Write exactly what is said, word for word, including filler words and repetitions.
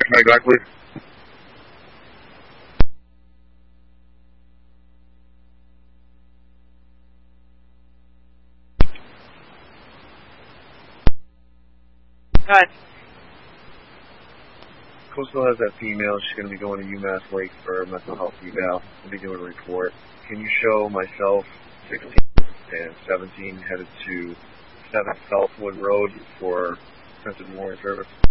Right back, please. Hi. Coastal has that female. She's going to be going to UMass Lake for mental health eval. We'll be doing a report. Can you show myself, sixteen and seventeen, headed to seventh Southwood Road for Princeton Memorial Service?